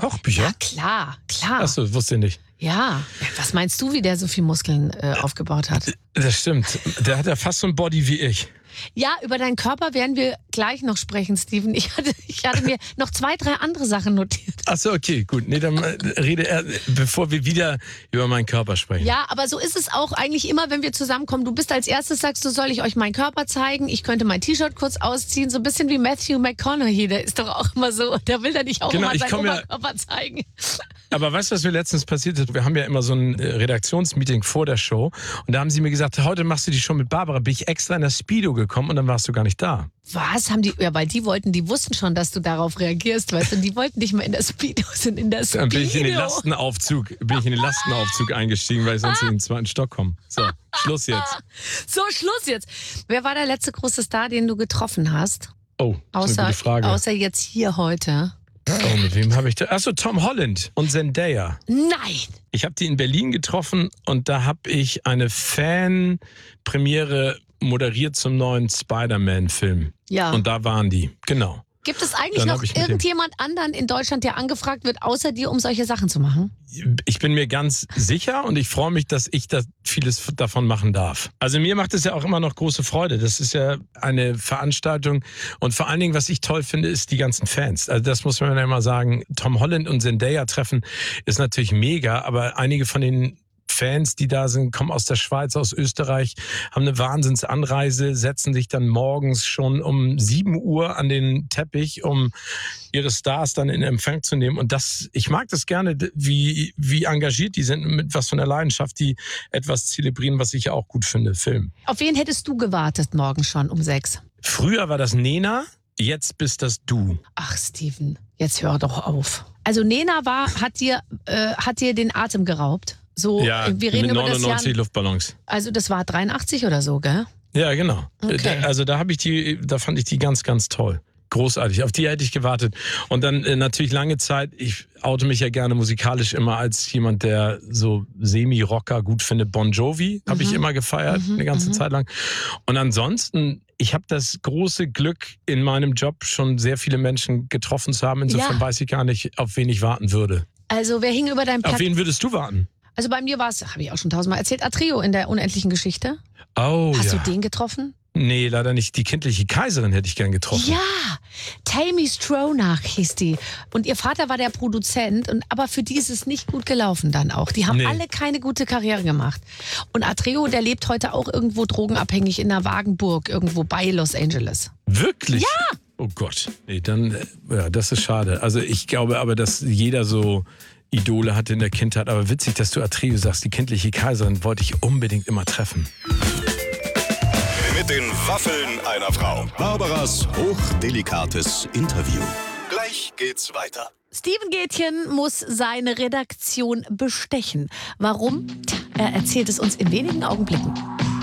Kochbücher? Ja, klar. Achso, wusste ich nicht. Ja. Was meinst du, wie der so viel Muskeln aufgebaut hat? Das stimmt. Der hat ja fast so ein Body wie ich. Ja, über deinen Körper werden wir gleich noch sprechen, Steven. Ich hatte mir noch 2, 3 andere Sachen notiert. Achso, okay, gut. Nee, dann rede er, bevor wir wieder über meinen Körper sprechen. Ja, aber so ist es auch eigentlich immer, wenn wir zusammenkommen. Du bist als erstes, sagst du, soll ich euch meinen Körper zeigen? Ich könnte mein T-Shirt kurz ausziehen. So ein bisschen wie Matthew McConaughey. Der ist doch auch immer so. Der will dann nicht auch immer seinen Oberkörper zeigen. Aber weißt du, was mir letztens passiert ist? Wir haben ja immer so ein Redaktionsmeeting vor der Show. Und da haben sie mir gesagt, heute machst du die Show mit Barbara. Bin ich extra in das Speedo gekommen und dann warst du gar nicht da. Was? Haben die? Ja, weil die wussten schon, dass du darauf reagierst, weißt du? Die wollten nicht mal in das Speedo, sind in das Speedo. Dann bin ich in den Lastenaufzug eingestiegen, weil ich sonst in den 2. Stock komme. So, Schluss jetzt. So, Schluss jetzt. Wer war der letzte große Star, den du getroffen hast? Oh, das ist eine gute Frage. Außer jetzt hier heute. Oh, mit wem habe ich da? Achso, Tom Holland und Zendaya. Nein! Ich habe die in Berlin getroffen und da habe ich eine Fan-Premiere moderiert zum neuen Spider-Man-Film. Ja. Und da waren die, genau. Gibt es eigentlich noch irgendjemand anderen in Deutschland, der angefragt wird, außer dir, um solche Sachen zu machen? Ich bin mir ganz sicher und ich freue mich, dass ich da vieles davon machen darf. Also mir macht es ja auch immer noch große Freude. Das ist ja eine Veranstaltung und vor allen Dingen, was ich toll finde, ist die ganzen Fans. Also das muss man ja immer sagen. Tom Holland und Zendaya treffen ist natürlich mega, aber einige von den Fans, die da sind, kommen aus der Schweiz, aus Österreich, haben eine Wahnsinnsanreise, setzen sich dann morgens schon um 7 Uhr an den Teppich, um ihre Stars dann in Empfang zu nehmen. Und ich mag das gerne, wie engagiert die sind, mit was von der Leidenschaft, die etwas zelebrieren, was ich ja auch gut finde, Film. Auf wen hättest du gewartet morgen schon um 6? Früher war das Nena, jetzt bist das du. Ach, Steven, jetzt hör doch auf. Also Nena hat dir den Atem geraubt. So, ja, wir reden mit über 99 das Jahr, Luftballons. Also das war 83 oder so, gell? Ja, genau. Okay. Also da fand ich die ganz, ganz toll. Großartig. Auf die hätte ich gewartet. Und dann natürlich lange Zeit, ich oute mich ja gerne musikalisch immer als jemand, der so Semi-Rocker gut findet. Bon Jovi habe ich immer gefeiert, eine ganze Zeit lang. Und ansonsten, ich habe das große Glück, in meinem Job schon sehr viele Menschen getroffen zu haben. Insofern weiß ich gar nicht, auf wen ich warten würde. Also wer hing über deinem Auf wen würdest du warten? Also bei mir war es, habe ich auch schon 1000-mal erzählt, Atreo in der unendlichen Geschichte. Oh, Hast du den getroffen? Nee, leider nicht. Die kindliche Kaiserin hätte ich gern getroffen. Ja, Tammy Stronach hieß die. Und ihr Vater war der Produzent. Aber für die ist es nicht gut gelaufen dann auch. Die haben alle keine gute Karriere gemacht. Und Atreo, der lebt heute auch irgendwo drogenabhängig in einer Wagenburg, irgendwo bei Los Angeles. Wirklich? Ja! Oh Gott. Nee, dann, das ist schade. Also ich glaube aber, dass jeder so Idole hatte in der Kindheit. Aber witzig, dass du Atreo sagst, die kindliche Kaiserin wollte ich unbedingt immer treffen. Mit den Waffeln einer Frau. Barbaras hochdelikates Interview. Gleich geht's weiter. Steven Gätchen muss seine Redaktion bestechen. Warum? Er erzählt es uns in wenigen Augenblicken.